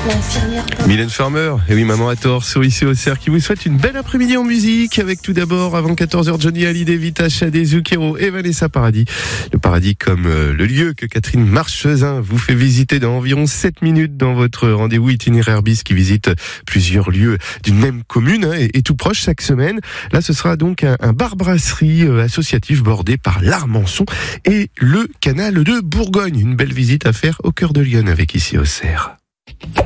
L'infirmière. Mylène Farmer, et oui, maman à tort, sur ici au CERF, qui vous souhaite une belle après-midi en musique, avec tout d'abord, avant 14h, Johnny Hallyday, Vita Shadé, Zucchero et Vanessa Paradis. Le Paradis comme le lieu que Catherine Marchezin vous fait visiter dans environ 7 minutes dans votre rendez-vous itinéraire bis qui visite plusieurs lieux d'une même commune et tout proche chaque semaine. Là, ce sera donc un bar-brasserie associatif bordé par l'Armançon et le canal de Bourgogne. Une belle visite à faire au cœur de Lyon avec ici au CERF.